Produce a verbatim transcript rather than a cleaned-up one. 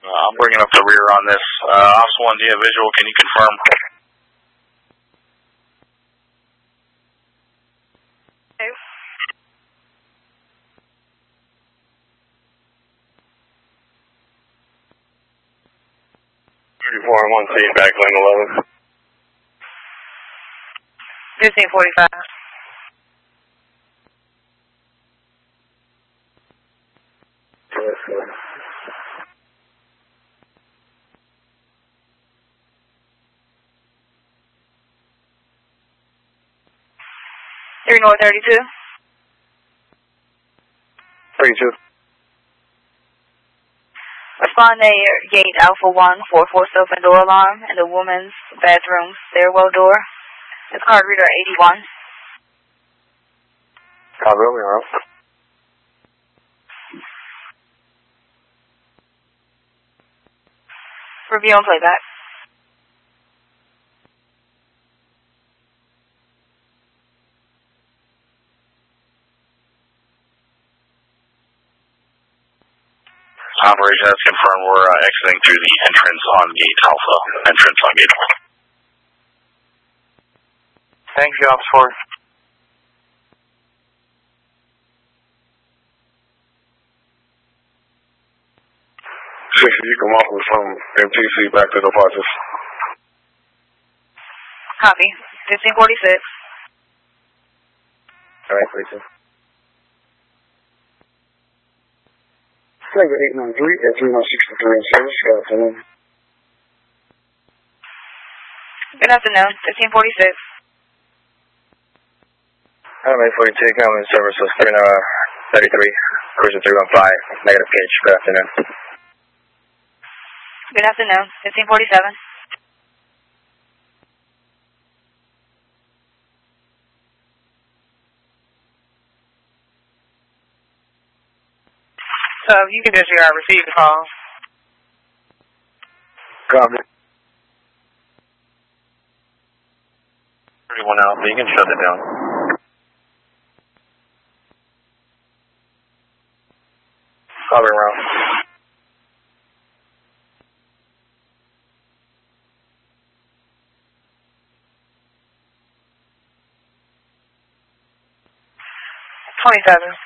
Uh, I'm bringing up the rear on this. Uh, Ops one, do you have visual? Can you confirm? Okay. thirty-four and one, see back lane eleven. fifteen forty-five. Three North thirty-two. thirty-two. Respond to gate Alpha one for forced open door alarm and the woman's bathroom stairwell door. It's card reader eighty-one. Copy, Romeo. Review and playback. Operation has confirmed we're uh, exiting through the entrance on gate Alpha. Entrance on gate one. Thank you, Ops four. Six, you come off from M T C back to the departures. Copy. fifteen forty-six. Alright, forty-two. Flavor eight nine three at three one six three in service. Good afternoon. Good afternoon. fifteen forty-six. Alright, forty-two, coming in service was three thirty-three, cruiser three one five, negative gauge. Good afternoon. Good afternoon. fifteen forty-seven. So you can just uh, receive the call. Copy. thirty-one out, you can shut it down. Copy around. twenty-seven.